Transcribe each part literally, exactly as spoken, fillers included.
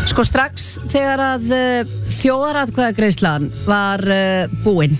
Sko strax þegar að uh, þjóðaratkvæðagreiðslan var uh, búin,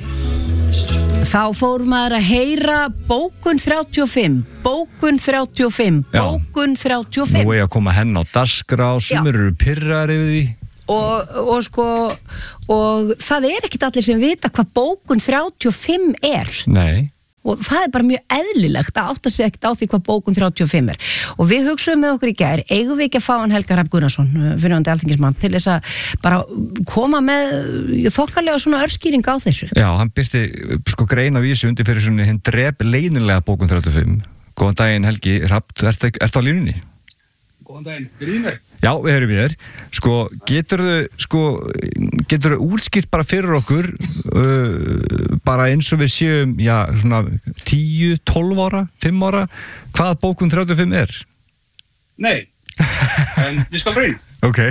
þá fór maður að heyra bókun þrjátíu og fimm, bókun þrjátíu og fimm, Já. bókun þrjátíu og fimm. Nú er að koma henn á dagskrá, sumir eru pirrar yfir því. Og, og sko, og það er ekkit allir sem vita hvað bókun þrjátíu og fimm er. Nei. Og það er bara mjög eðlilegt að átta sig ekkert á því hvað bókun þrjátíu og fimm er. Og við hugsaum með okkur í gær, eigum við ekki að fá hann Helga Hrafn Gunnarsson, fyrrverandi alþingismann, til þess að bara koma með þokkalega svona örskýring á þessu. Já, hann byrti sko greina vísu undir fyrir svona hinn drep leiðinlega bókun þrjátíu og fimm. Góðan daginn Helgi Hrafn, ertu, ertu á línunni? Góðan daginn, byrjum við. Já, við erum við þér. Sko, geturðu, sko, geturðu útskýrt bara fyrir okkur, uh, bara eins og við séum, já, svona tíu, tólf ára, fimm ára, hvað bókun þrjátíu og fimm er? Nei, en ég skal reyna. Ok.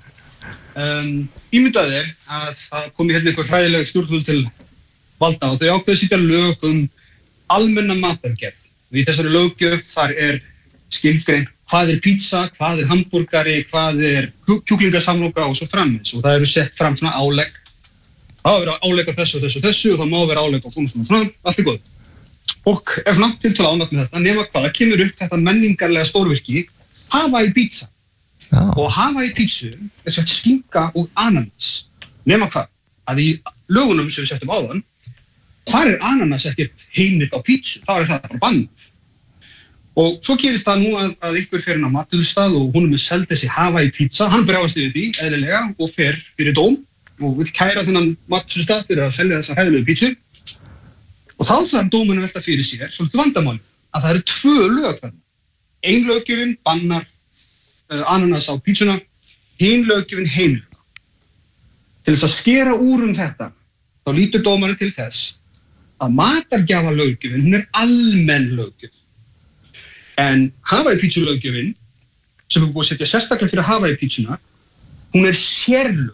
Um, ímyndað er að það komi hérna einhver hræðileg stjórnvöld til valda og þau ákveðu að setja lög um almenna matargerð. Og í þessari löggjöf þar er skilgreint hvað er pizza, hvað er hamburgari, hvað er kjúklingasamloka og svo framins. Og það eru sett fram svona álegg. Það má vera álegg á þessu og þessu og þessu og það má vera álegg á svona svona svona, allt er góð. Fólk er svona til til ánægt með þetta, nema hvað, það kemur upp þetta menningarlega stórvirki, Hawaii pizza. Já. Og Hawaii pizza er sett skinka og ananas. Nema hvað, að í lögunum sem við settum áðan, þar er ananas ekkert heimilt á pizza, þar er það bara bannað. Og svo gerist það nú að, að ykkur fer inn á matvælustað og hún er með seld þessi Hawaii pizza, hann brjáast yfir því, eðlilega, og fer fyrir dóm og vill kæra þennan matvælustað fyrir að selja þessa hæðilegu pizza. Og þá þarf dómurinn að velta fyrir sér, svolítið vandamál, að það eru tvö lög þarna. Ein löggjöfin bannar uh, ananas á pizzuna, hin löggjöfin heimilög. Til þess að skera úr um þetta, þá lítur dómarinn til þess að matargjafa löggjöfin, hún er almenn löggjöf. En Hawaii pizza löggjöfin, sem er búið að setja sérstaklega fyrir Hawaii pizzuna, hún er sérlög.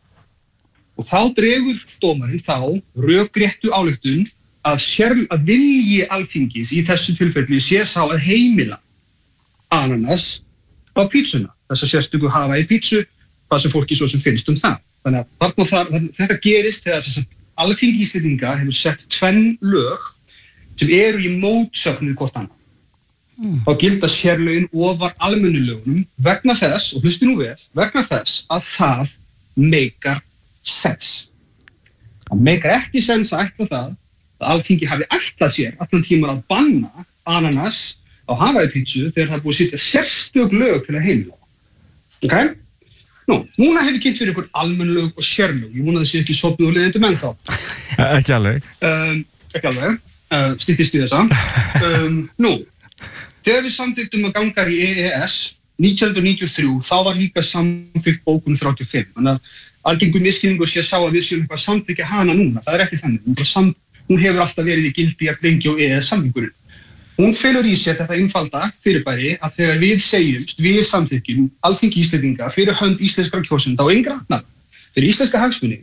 Og þá dregur dómarinn þá rökréttu ályktun að, sér, að vilji Alþingis í þessu tilfelli sé sá að heimila ananas á pizzuna. Þess að sérstöku Hawaii pizzu, hvað sem fólki svo sem finnst um það. Þannig að þarna, þar, þetta gerist þegar þess að Alþingi Íslendinga hefur sett tvenn lög sem eru í mótsögn við hvort annað. Mm. Þá gilda sérlögin ofar almennu lögunum vegna þess, og hlustu nú vel, vegna þess að það meikar sens. Það meikar ekki sens að ætla það að Alþingi hafi ætlað sér allan tíman að banna ananas á Hawaii pizzu þegar það er búið að setja sérstök lög til að heimila. Ok? Nú, núna hefur kynnt fyrir ykkur almenn lög og sérlög. Ég vona að það sé ekki sopið og leiðendum ennþá. Ekki alveg. Um, ekki alveg. Uh, Styttist í þessa. Um, nú, þegar við samþykktum að ganga í E E S nítján hundruð níutíu og þrjú, þá var líka samþykkt bókun þrjátíu og fimm. Þannig að algengur misskilningur sé að sá að við séum eitthvað að samþykkja hana núna. Það er ekki þannig. Hún, samt, hún hefur alltaf verið í gildi að lengi og E E S-samningurinn. Hún felur í sér þetta einfalda fyrirbæri að þegar við segjumst, við samþykkjum Alþingi Íslendinga fyrir hönd íslenskra kjósenda og engra annarra fyrir íslenska hagsmuni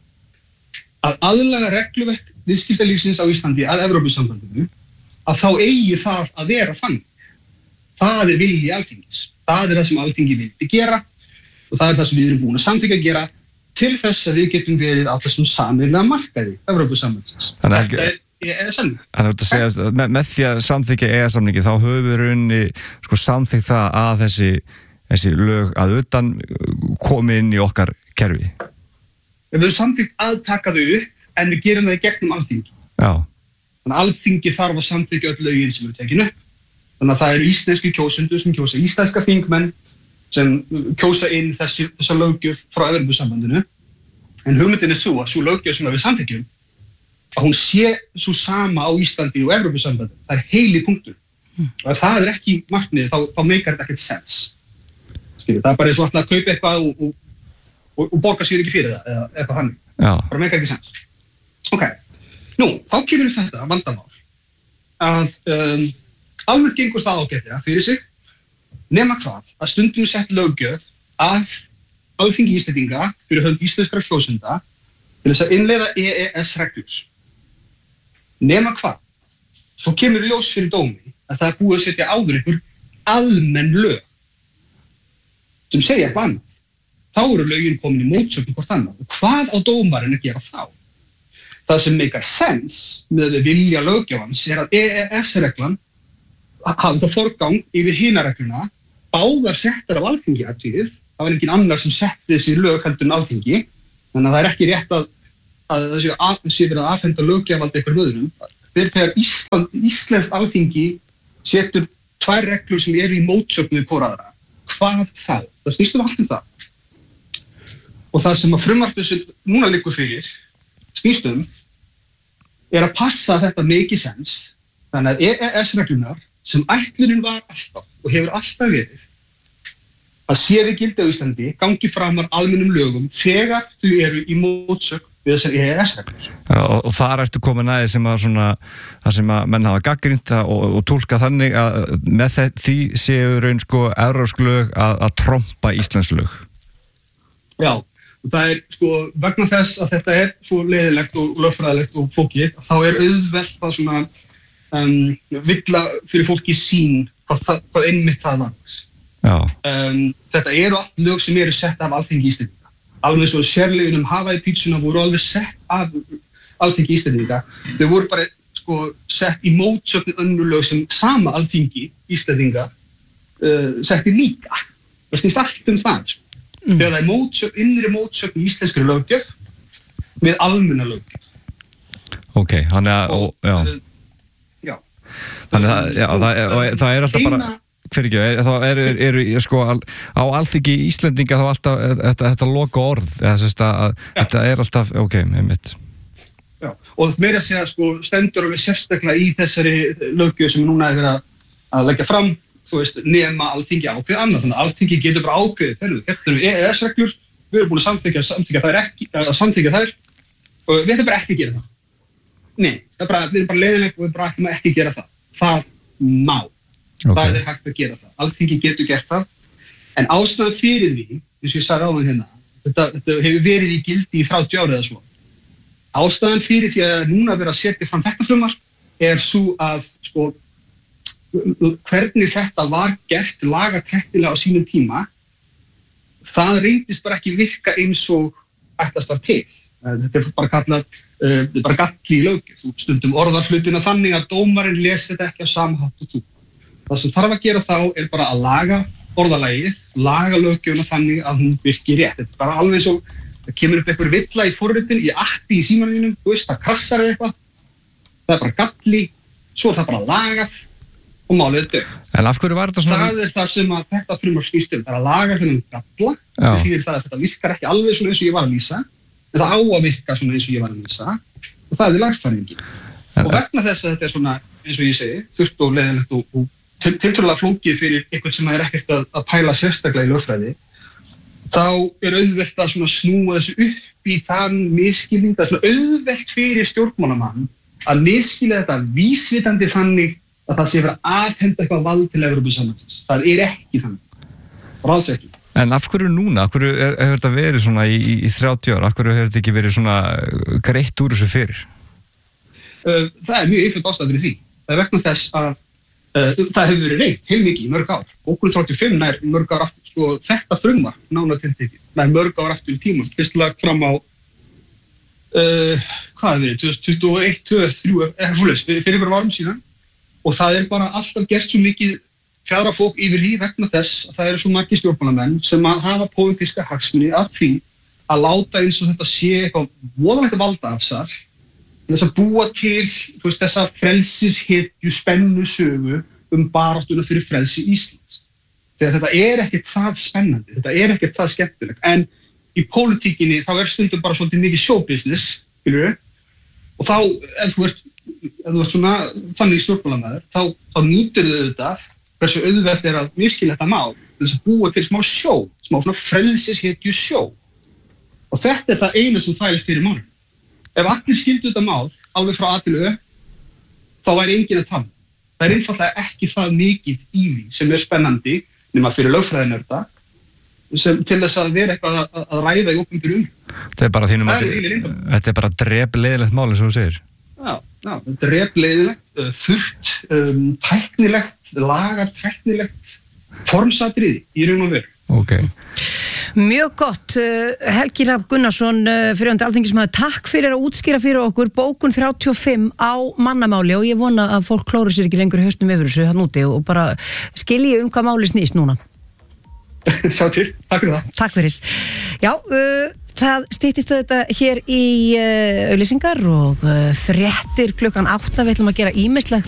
að aðlaga regluverk viðskiptalífsins á Íslandi að Evrópusambandinu, að þá eigi það að vera þannig. Það er vilji Alþingis. Það er það sem Alþingi vildi gera og það er það sem við erum búin að samþykkja að gera til þess að við getum verið á þessum sameiginlega markaði Evrópusambandsins. Þetta er E E S-samning. Þannig að segja, með, með því að samþykja E E S-samningi þá höfum við raunni sko, samþykkt það að þessi, þessi lög að utan komi inn í okkar kerfi. Við höfum samþykkt að taka þau upp en við gerum það í gegnum Alþingi. Já. Þannig að Alþingi þarf að samþykkja öll lögin sem eru tekin upp. Þannig að það eru íslenski kjósendur sem kjósa íslenska þingmenn sem kjósa inn þessi, þessa löggjöf frá Evrópusambandinu. En hugmyndin er svo að svo löggjöf sem við samþykkjum að hún sé svo sama á Íslandi og Evrópusambandinu. Það er heili punktur. Mm. Og ef það er ekki markmiðið þá, þá meikar þetta ekkert sens. Skilur, það er bara eins og alltaf að kaupa eitthvað og, og, og, og borga sér ekki fyrir það eða eitthvað þannig. Já. Bara meikar ekki sens. Ok, nú, þá kemur þetta vandamál að um, alveg gengur það ágætlega fyrir sig nema hvað að stundum sett löggjöf af Alþingi Íslendinga fyrir hönd íslenskra kjósenda til þess að innleiða E E S-reglur. Nema hvað, svo kemur ljós fyrir dómi að það er búið að setja áður ykkur almenn lög sem segja eitthvað annað. þá eru lögin komin í mótsögn hvort annað. Og hvað á dómarinn að gera þá? Það sem make sense með vilja löggjafans er að E E S-reglan hafi það forgang yfir hina regluna, báðar settar af Alþingi atriðið, það var engin annar sem setti þessi lög heldur en Alþingi, þannig að það er ekki rétt að, að það sé verið að afhenda löggjafald einhverjum öðrum. Þegar Ísland, Íslenskt Alþingi setur tvær reglur sem eru í mótsögn við hvora aðra, hvað þá? Það snýst um allt um það. Og það sem að frumvarpið sem núna liggur fyrir snýstum er að passa að þetta make sense, þannig að E E S-reglunar sem ætlunin var alltaf og hefur alltaf verið að séri gildi á Íslandi gangi framar almennum lögum þegar þau eru í mótsögn við þessar E E S-reglur. Og, og þar ertu komin aðeins sem að svona, það sem að menn hafa gagnrýnt og, og túlka þannig að með því séu raun sko evrópsk lög að, að trompa íslensk lög. Já. Og það er sko vegna þess að þetta er svo leiðilegt og lögfræðilegt og flókið, þá er auðvelt að svona um, villa fyrir fólki sín hvað, hvað einmitt það var. Já. Um, þetta eru allt lög sem eru sett af Alþingi Íslendinga. Alveg svo sérlögin um Hawaii-pítsuna voru alveg sett af Alþingi Íslendinga. Þau voru bara sko sett í mótsögn önnur lög sem sama Alþingi Íslendinga uh, setti líka. Það snýst allt um það sko. Mm. Þegar það er mótsögn, innri mótsögn í íslenskri löggjöf með almenna löggjöf. Ok, þannig að, og, já. Já. Þannig að, já, það er, og það er alltaf Eina, bara, fyrir ekki, er, þá eru, eru, er, sko, á Alþingi Íslendinga þá alltaf þetta, þetta loka orð, eða þess að þetta er alltaf, ok, einmitt. Já, og meira að segja, sko, stendur alveg sérstaklega í þessari löggjöf sem núna er verið að, að leggja fram, þú veist, nema Alþingi ákveð annað, þannig að Alþingi getur bara ákveðið, þegar þetta eru E E S-reglur, við erum búin að samþykja, samþykja þær ekki, að samþykja þær, og við ætlum bara ekki að gera það. Nei, það er bara, við erum bara leiðilegt og við bara ætlum ekki að gera það. Það má. Okay. Það er hægt að gera það. Alþingi getur gert það, en ástæðan fyrir því, eins og ég sagði áðan hérna, þetta, þetta hefur verið í gildi í þrjátíu ára eða svo. Ástæðan fyrir því að núna vera að setja fram þetta frumvarp er svo að, sko, hvernig þetta var gert lagateknilega á sínum tíma, það reyndist bara ekki virka eins og ætlast var til. Þetta er bara kallað, uh, bara galli í löggjöf. Þú stundum orðar hlutina þannig að dómarinn les þetta ekki á sama hátt og þú. Það sem þarf að gera þá er bara að laga orðalagið, laga löggjöfuna þannig að hún virki rétt. Þetta er bara alveg eins og það kemur upp einhver villa í forritin, í appi í símanum, þú veist, það krassar eða eitthvað. Það er bara galli, svo er það bara lagað og málið er dögt. En af hverju var þetta svona? Það er það sem að þetta frumvarp snýst um, það er að laga þennan galla, það þýðir það að þetta virkar ekki alveg svona eins og ég var að lýsa, en það á að virka svona eins og ég var að lýsa, og það er lagfæringin. Og vegna þess að þetta er svona, eins og ég segi, þurft og leiðilegt og, og til, tiltölulega flókið fyrir einhvern sem er ekkert að, að pæla sérstaklega í lögfræði, þá er auðvelt að svona snúa þessu upp í þann misskilning, það er svona auðvelt fyrir stjórnmálamann að misskilja þetta vísvitandi þannig að það sé fyrir að aðhenda eitthvað vald til Evrópusambandsins. Það er ekki þannig. Bara alls ekki. En af hverju núna? Af hverju er, hefur þetta verið svona í, í þrjátíu ár? Af hverju hefur þetta ekki verið svona greitt úr þessu fyrir? Uh, það er mjög einföld ástæða fyrir því. Það er vegna þess að uh, það hefur verið reynt heilmikið í mörg ár. Okkur þrjátíu og fimm nær mörg ár aftur, sko þetta frumvarp, nánar tiltekið, nær mörg ár aftur í tímann. Fyrst lagt fram á, uh, hvað hefur verið, tvö þúsund tuttugu og eitt, tvö þúsund og þrjú, eða svoleiðis, fyrir einhverjum árum síðan. Og það er bara alltaf gert svo mikið fjadrafók yfir því vegna þess að það eru svo margir stjórnmálamenn sem að hafa pólitíska hagsmuni af því að láta eins og þetta sé eitthvað voðalegt valdaafsal þess að búa til þú veist, þessa frelsishetju spennu sögu um baráttuna fyrir frelsi Íslands. Þegar þetta er ekkert það spennandi, þetta er ekkert það skemmtilegt, en í pólitíkinni þá er stundum bara svolítið mikið showbusiness, skilurðu, og þá ef þú ert ef þú ert svona þannig stjórnmálamæður, þá, þá nýtur þau þetta hversu auðvelt er að miskilja þetta mál þess að búa til smá sjó, smá svona frelsishetju sjó. Og þetta er það eina sem þvælist fyrir málinu. Ef allir skildu þetta mál alveg frá A til Ö, þá væri enginn að tala. Það er einfaldlega ekki það mikið í því sem er spennandi nema fyrir lögfræðinörda sem til þess að vera eitthvað að, að ræða í opinberu um. Þetta er bara þínum að þetta er bara drepleiðilegt mál eins og þú segir. Já, já, þetta er repleiðilegt, þurrt, um, tæknilegt, lagar tæknilegt, formsatriði í raun og veru. Ok. Mjög gott, Helgi Hrafn Gunnarsson, fyrirverandi alþingismaður, takk fyrir að útskýra fyrir okkur bókun þrjátíu og fimm á mannamáli og ég vona að fólk klóri sér ekki lengur í hausnum yfir þessu hann úti og bara skilji um hvað máli snýst núna. Sjá til, takk fyrir það. Takk fyrir. Já, uh, það styttist þetta hér í uh, auglýsingar og uh, fréttir klukkan átta, við ætlum að gera ýmislegt